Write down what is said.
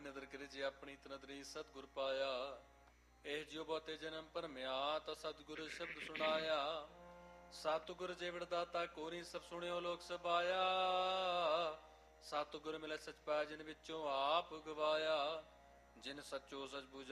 ਨਦਰ ਕਰੇ ਜੇ ਆਪਣੀ ਤਨਦਰੀ ਸਤਿਗੁਰ ਪਾਇਆ। ਇਹ ਜਿਉ ਬਹੁਤੇ ਜਨਮ ਭਰਮਿਆ ਤਾਂ ਸਤਿਗੁਰ ਸ਼ਬਦ ਸੁਣਾਇਆ। ਸਤਿਗੁਰ ਜੀਵੜ ਦਾਤਾ ਕੋਰੀ ਸਭ ਸੁਣਿਓ ਲੋਕ ਸਬਾਇਆ। ਸਤਿਗੁਰ ਮਿਲੇ ਸਚ ਪਾਇਆ ਜਿਨ ਵਿੱਚੋਂ ਆਪ ਗਵਾਇਆ। ਜਿਨ ਸੱਚੋ ਸਚ ਬੁਝਾ